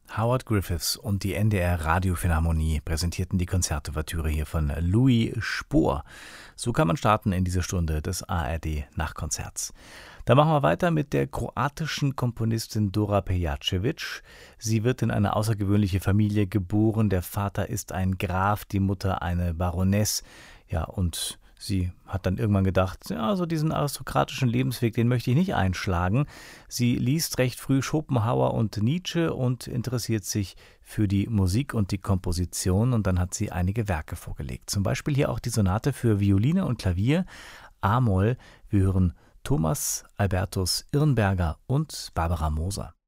Howard Griffiths und die NDR Radiophilharmonie präsentierten die Konzertouvertüre hier von Louis Spohr. So kann man starten in diese Stunde des ARD Nachkonzerts. Da machen wir weiter mit der kroatischen Komponistin Dora Pejacevic. Sie wird in eine außergewöhnliche Familie geboren. Der Vater ist ein Graf, die Mutter eine Baroness. Ja, und sie hat dann irgendwann gedacht, ja, so diesen aristokratischen Lebensweg, den möchte ich nicht einschlagen. Sie liest recht früh Schopenhauer und Nietzsche und interessiert sich für die Musik und die Komposition. Und dann hat sie einige Werke vorgelegt. Zum Beispiel hier auch die Sonate für Violine und Klavier, A-Moll. Wir hören Thomas Albertus Irnberger und Barbara Moser.